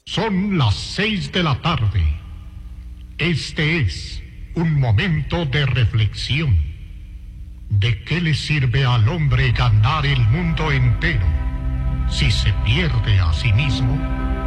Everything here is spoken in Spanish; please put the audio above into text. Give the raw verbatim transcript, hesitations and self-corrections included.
Son las seis de la tarde. Este es un momento de reflexión. ¿De qué le sirve al hombre ganar el mundo entero si se pierde a sí mismo?